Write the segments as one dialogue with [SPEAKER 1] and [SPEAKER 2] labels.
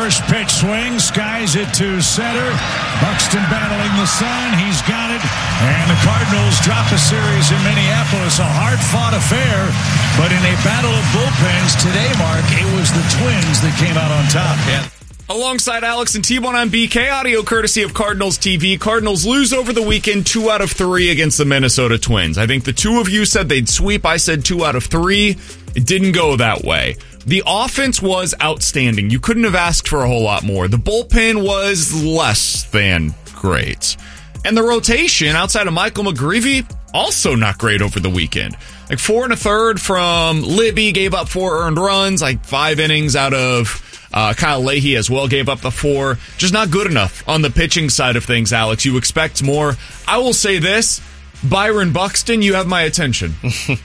[SPEAKER 1] First pitch swing, skies it to center. Buxton battling the sun. He's got it. And the Cardinals drop a series in Minneapolis. A hard-fought affair. But in a battle of bullpens today, Mark, it was the Twins that came out on top.
[SPEAKER 2] Yeah. Alongside Alex and T-Bone on BK, audio courtesy of Cardinals TV. Cardinals lose over the weekend 2 out of 3 against the Minnesota Twins. I think the two of you said they'd sweep. I said 2 out of 3. It didn't go that way. The offense was outstanding. You couldn't have asked for a whole lot more. The bullpen was less than great. And the rotation outside of Michael McGreevy, also not great over the weekend. Like 4 1/3 from Libby, gave up 4 earned runs, like 5 innings out of Kyle Leahy as well, gave up the 4. Just not good enough on the pitching side of things, Alex. You expect more. I will say this, Byron Buxton, you have my attention.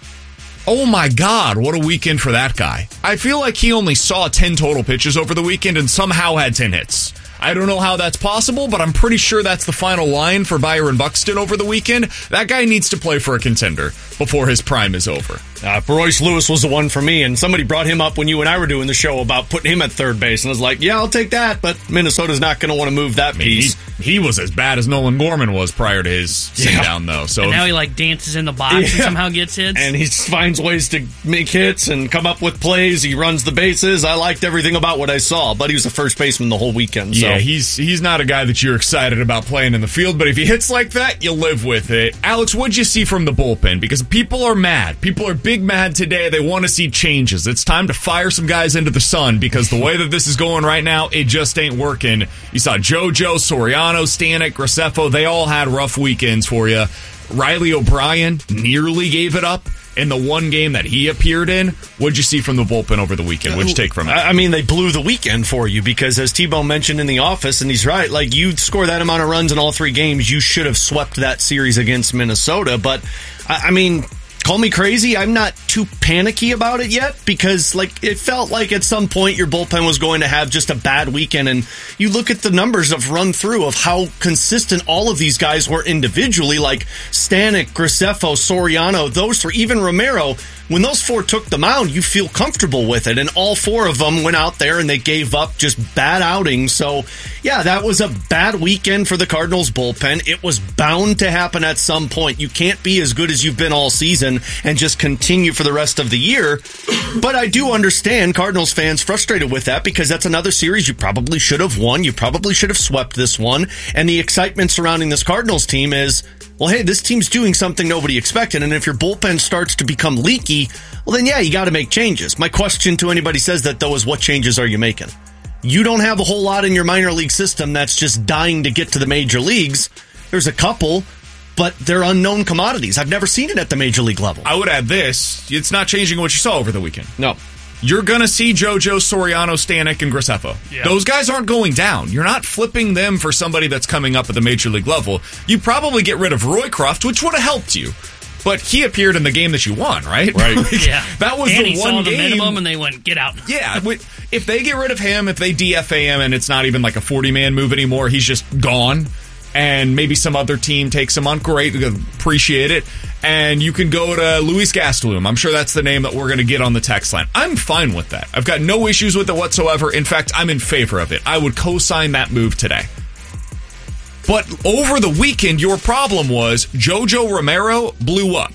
[SPEAKER 2] Oh my God, what a weekend for that guy. I feel like he only saw 10 total pitches over the weekend and somehow had 10 hits. I don't know how that's possible, but I'm pretty sure that's the final line for Byron Buxton over the weekend. That guy needs to play for a contender before his prime is over.
[SPEAKER 3] Royce Lewis was the one for me, and somebody brought him up when you and I were doing the show about putting him at third base, and I was like, yeah, I'll take that, but Minnesota's not going to want to move that piece.
[SPEAKER 2] He was as bad as Nolan Gorman was prior to his sit-down, though. So
[SPEAKER 4] and now he dances in the box and somehow gets hits.
[SPEAKER 3] And he finds ways to make hits and come up with plays. He runs the bases. I liked everything about what I saw, but he was the first baseman the whole weekend. So.
[SPEAKER 2] Yeah, he's not a guy that you're excited about playing in the field, but if he hits like that, you live with it. Alex, what'd you see from the bullpen? Because people are mad. People are big mad today. They want to see changes. It's time to fire some guys into the sun because the way that this is going right now, it just ain't working. You saw JoJo, Soriano, Stanek, Graceffo. They all had rough weekends for you. Riley O'Brien nearly gave it up in the one game that he appeared in. What'd you see from the bullpen over the weekend? What'd you take from it?
[SPEAKER 3] I mean, they blew the weekend for you because, as T-Bone mentioned in the office, and he's right, you score that amount of runs in all 3 games, you should have swept that series against Minnesota. But, I mean, call me crazy, I'm not too panicky about it yet because it felt like at some point your bullpen was going to have just a bad weekend, and you look at the numbers of run through of how consistent all of these guys were individually, like Stanek, Graceffo, Soriano, those 3, even Romero. When those 4 took the mound, you feel comfortable with it, and all 4 of them went out there and they gave up just bad outings. So, yeah, that was a bad weekend for the Cardinals bullpen. It was bound to happen at some point. You can't be as good as you've been all season and just continue for the rest of the year. But I do understand Cardinals fans frustrated with that because that's another series you probably should have won. You probably should have swept this one. And the excitement surrounding this Cardinals team is, well, hey, this team's doing something nobody expected, and if your bullpen starts to become leaky, well, then, yeah, you got to make changes. My question to anybody says that, though, is what changes are you making? You don't have a whole lot in your minor league system that's just dying to get to the major leagues. There's a couple, but they're unknown commodities. I've never seen it at the major league level.
[SPEAKER 2] I would add this. It's not changing what you saw over the weekend.
[SPEAKER 3] No.
[SPEAKER 2] You're going to see JoJo, Soriano, Stanek, and Graceffo. Yeah. Those guys aren't going down. You're not flipping them for somebody that's coming up at the major league level. You probably get rid of Roycroft, which would have helped you. But he appeared in the game that you won, right?
[SPEAKER 3] Right.
[SPEAKER 4] Yeah.
[SPEAKER 2] That was
[SPEAKER 4] and
[SPEAKER 2] the
[SPEAKER 4] he
[SPEAKER 2] one
[SPEAKER 4] saw the
[SPEAKER 2] game.
[SPEAKER 4] minimum and they went, get out.
[SPEAKER 2] Yeah. If they get rid of him, if they DFA him, and it's not even like a 40-man move anymore, he's just gone. And maybe some other team takes him on. Great, appreciate it. And you can go to Luis Gastelum. I'm sure that's the name that we're going to get on the text line. I'm fine with that. I've got no issues with it whatsoever. In fact, I'm in favor of it. I would co-sign that move today. But over the weekend, your problem was JoJo Romero blew up.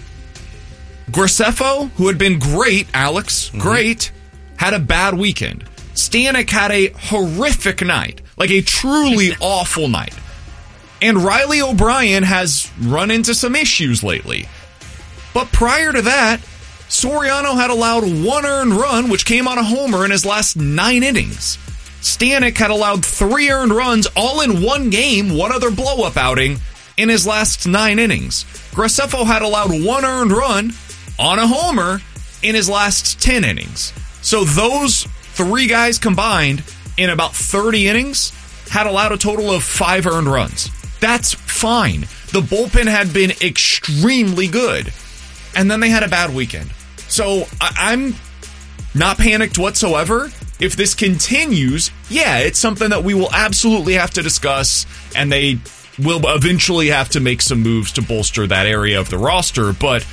[SPEAKER 2] Graceffo, who had been great, Alex, great, had a bad weekend. Stanek had a horrific night, like a truly awful night. And Riley O'Brien has run into some issues lately. But prior to that, Soriano had allowed 1 earned run, which came on a homer in his last 9 innings. Stanek had allowed 3 earned runs all in one game, one other blow-up outing, in his last 9 innings. Graceffo had allowed 1 earned run on a homer in his last 10 innings. So those 3 guys combined in about 30 innings had allowed a total of 5 earned runs. That's fine. The bullpen had been extremely good. And then they had a bad weekend. So I'm not panicked whatsoever. If this continues, yeah, it's something that we will absolutely have to discuss, and they will eventually have to make some moves to bolster that area of the roster. But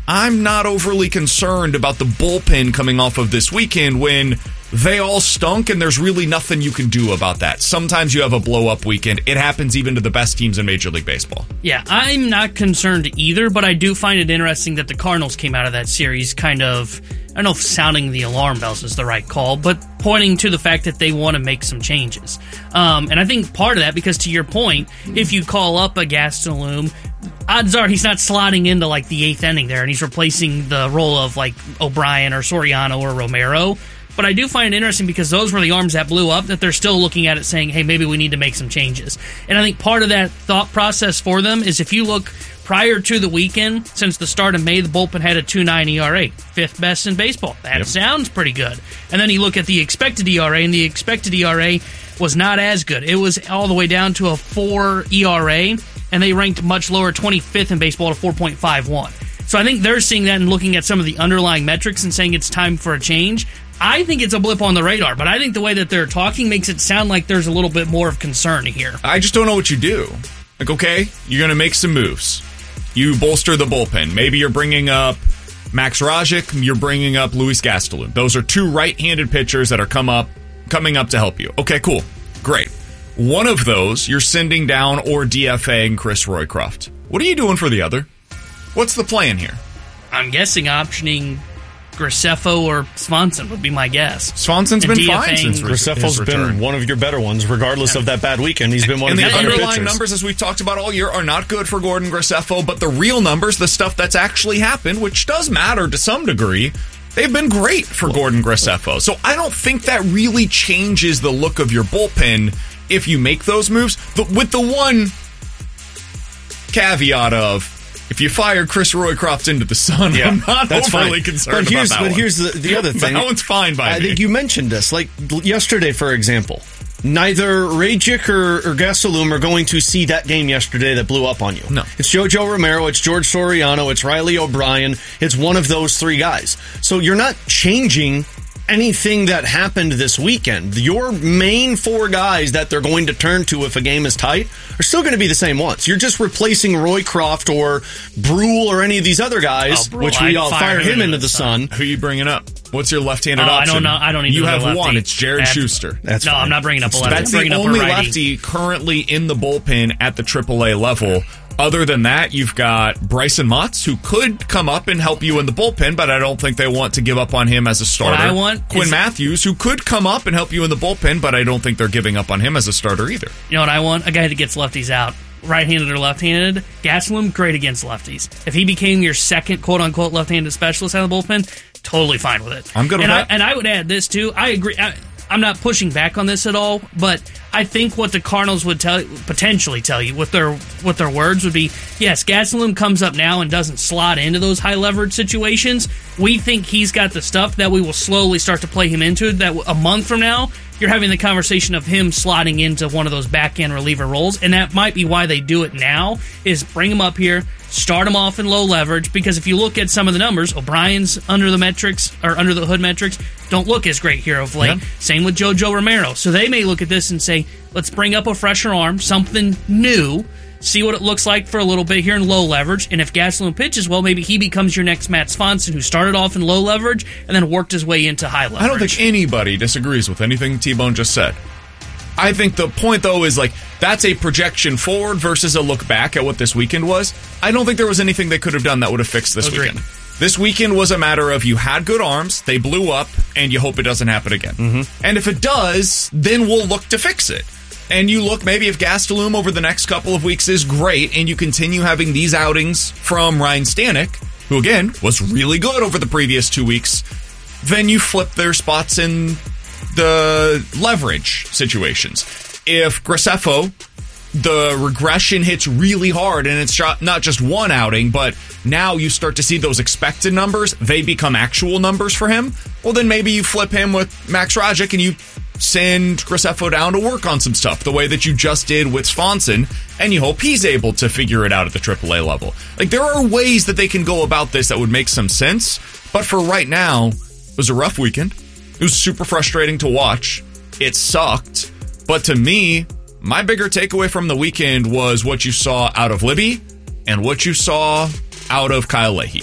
[SPEAKER 2] I'm not overly concerned about the bullpen coming off of this weekend when they all stunk and there's really nothing you can do about that. Sometimes you have a blow-up weekend. It happens even to the best teams in Major League Baseball.
[SPEAKER 4] Yeah, I'm not concerned either, but I do find it interesting that the Cardinals came out of that series kind of, I don't know if sounding the alarm bells is the right call, but pointing to the fact that they want to make some changes. And I think part of that, because to your point, if you call up a Gastelum, odds are he's not slotting into like the 8th inning there, and he's replacing the role of like O'Brien or Soriano or Romero. But I do find it interesting because those were the arms that blew up, that they're still looking at it saying, hey, maybe we need to make some changes. And I think part of that thought process for them is if you look prior to the weekend, since the start of May, the bullpen had a 2.9 ERA, 5th best in baseball. That sounds pretty good. And then you look at the expected ERA, and the expected ERA was not as good. It was all the way down to a 4 ERA, and they ranked much lower, 25th in baseball at 4.51. So I think they're seeing that and looking at some of the underlying metrics and saying it's time for a change. I think it's a blip on the radar, but I think the way that they're talking makes it sound like there's a little bit more of concern here.
[SPEAKER 2] I just don't know what you do. Like, okay, you're going to make some moves. You bolster the bullpen. Maybe you're bringing up Max Rajic, you're bringing up Luis Gastelum. Those are two right-handed pitchers that are coming up to help you. Okay, cool. Great. One of those, you're sending down or DFAing Chris Roycroft. What are you doing for the other? What's the plan here?
[SPEAKER 4] I'm guessing optioning Graceffo or Swanson would be my guess.
[SPEAKER 2] Swanson's been fine since
[SPEAKER 3] Graceffo's been one of your better ones, regardless of that bad weekend. He's been one of your better pitchers.
[SPEAKER 2] And the underlying numbers, as we've talked about all year, are not good for Gordon Graceffo, but the real numbers, the stuff that's actually happened, which does matter to some degree, they've been great for Gordon Graceffo. So I don't think that really changes the look of your bullpen if you make those moves. With the one caveat of, if you fire Chris Roycroft into the sun, I'm not overly concerned about that one.
[SPEAKER 3] But here's the other thing.
[SPEAKER 2] That one's fine by me.
[SPEAKER 3] I think you mentioned this. Like yesterday, for example, neither Rajic or Gastelum are going to see that game yesterday that blew up on you.
[SPEAKER 2] No.
[SPEAKER 3] It's JoJo Romero, it's George Soriano, it's Riley O'Brien. It's one of those three guys. So you're not changing anything that happened this weekend. Your main 4 guys that they're going to turn to if a game is tight are still going to be the same ones. You're just replacing Roycroft or Brule or any of these other guys, which we all fire him into the sun.
[SPEAKER 2] Who are you bringing up? What's your left-handed option?
[SPEAKER 4] I don't know. I don't even know.
[SPEAKER 2] You have
[SPEAKER 4] lefty.
[SPEAKER 2] one. It's Jared Schuster.
[SPEAKER 4] No, I'm not bringing up a lefty.
[SPEAKER 2] That's the only lefty currently in the bullpen at the AAA level. Other than that, you've got Bryson Motts, who could come up and help you in the bullpen, but I don't think they want to give up on him as a starter.
[SPEAKER 4] What I want
[SPEAKER 2] Quinn Matthews, who could come up and help you in the bullpen, but I don't think they're giving up on him as a starter either.
[SPEAKER 4] You know what I want? A guy that gets lefties out. Right-handed or left-handed. Gastelum, great against lefties. If he became your second quote-unquote lefty-handed specialist out of the bullpen, totally fine with it.
[SPEAKER 2] I'm good with that.
[SPEAKER 4] And I would add this, too. I agree. I'm not pushing back on this at all, but I think what the Cardinals would potentially tell you with their words would be, yes, Gastelum comes up now and doesn't slot into those high leverage situations. We think he's got the stuff that we will slowly start to play him into, that a month from now, you're having the conversation of him slotting into one of those back-end reliever roles, and that might be why they do it now, is bring him up here, start him off in low leverage, because if you look at some of the numbers, O'Brien's under the hood metrics don't look as great here of late. Yeah. Same with JoJo Romero. So they may look at this and say, let's bring up a fresher arm, something new, see what it looks like for a little bit here in low leverage, and if Gastelum pitches well, maybe he becomes your next Matt Swanson, who started off in low leverage and then worked his way into high leverage.
[SPEAKER 2] I don't think anybody disagrees with anything T-Bone just said. I think the point, though, is like that's a projection forward versus a look back at what this weekend was. I don't think there was anything they could have done that would have fixed this weekend. This weekend was a matter of you had good arms, they blew up, and you hope it doesn't happen again. Mm-hmm. And if it does, then we'll look to fix it. And you look, maybe if Gastelum over the next couple of weeks is great, and you continue having these outings from Ryan Stanek, who, again, was really good over the previous 2 weeks, then you flip their spots in the leverage situations. If Graceffo, the regression hits really hard, and it's not just one outing, but now you start to see those expected numbers, they become actual numbers for him, well, then maybe you flip him with Max Rajic, and you send Graceffo down to work on some stuff, the way that you just did with Swanson, and you hope he's able to figure it out at the AAA level. Like, there are ways that they can go about this that would make some sense, but for right now, it was a rough weekend. It was super frustrating to watch. It sucked. But to me, my bigger takeaway from the weekend was what you saw out of Libby and what you saw out of Kyle Leahy.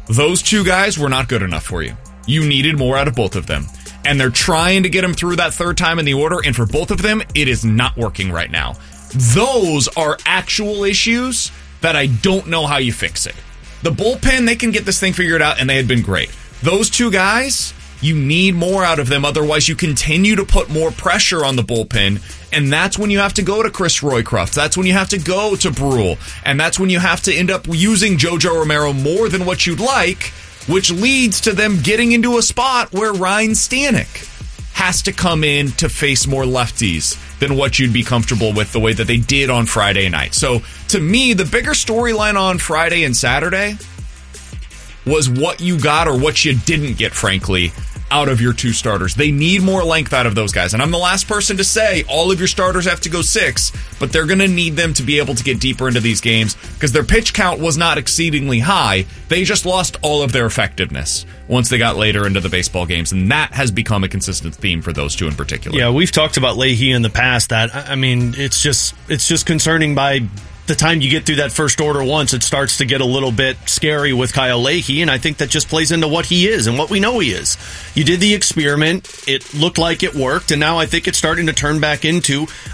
[SPEAKER 2] Those two guys were not good enough for you. You needed more out of both of them. And they're trying to get him through that third time in the order, and for both of them, it is not working right now. Those are actual issues that I don't know how you fix it. The bullpen, they can get this thing figured out, and they had been great. Those two guys, you need more out of them, otherwise you continue to put more pressure on the bullpen, and that's when you have to go to Chris Roycroft. That's when you have to go to Brule, and that's when you have to end up using JoJo Romero more than what you'd like, which leads to them getting into a spot where Ryan Stanek has to come in to face more lefties than what you'd be comfortable with the way that they did on Friday night. So, to me, the bigger storyline on Friday and Saturday was what you got or what you didn't get, frankly, out of your two starters. They need more length out of those guys. And I'm the last person to say all of your starters have to go 6, but they're going to need them to be able to get deeper into these games because their pitch count was not exceedingly high. They just lost all of their effectiveness once they got later into the baseball games, and that has become a consistent theme for those two in particular.
[SPEAKER 3] Yeah, we've talked about Leahy in the past. That, I mean, it's just concerning by the time you get through that first order once, it starts to get a little bit scary with Kyle Leahy, and I think that just plays into what he is and what we know he is. You did the experiment, it looked like it worked, and now I think it's starting to turn back into